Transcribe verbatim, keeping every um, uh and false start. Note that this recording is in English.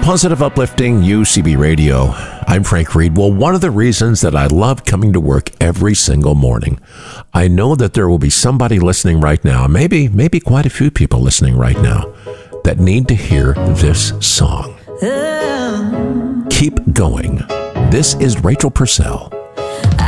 Positive, uplifting U C B Radio. I'm Frank Reed. Well, one of the reasons that I love coming to work every single morning, I know that there will be somebody listening right now, maybe, maybe quite a few people listening right now, that need to hear this song. Keep going. This is Rachel Purcell.